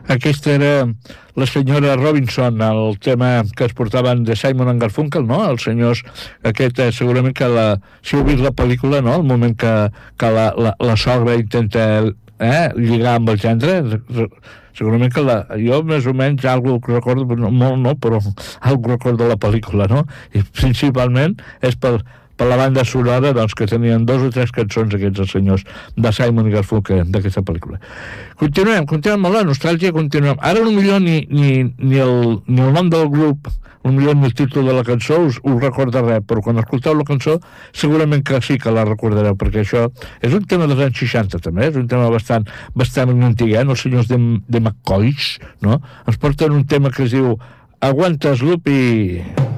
Aquesta era la senyora Robinson, el tema que es portaven de Simon & Garfunkel, no? Els senyors, aquest segurament que si heu vist la pel·lícula, no? El moment que la sogra intenta lligar amb el gendre, segurament que jo més o menys algo que recordo, molt no, però algo recordo de la pel·lícula, no? I principalment és per la banda sonora, doncs, que tenien 2 o 3 cançons aquests senyors de Simon & Garfunkel d'aquesta pel·lícula. Continuem amb la nostàlgia, continuem. Ara potser ni el nom del grup, potser ni el títol de la cançó us recorda res, però quan escolteu la cançó segurament que sí que la recordareu, perquè això és un tema dels anys 60 també, és un tema bastant antic, els senyors de McCoys, no? Ens porten un tema que es diu Aguanta Sloopy.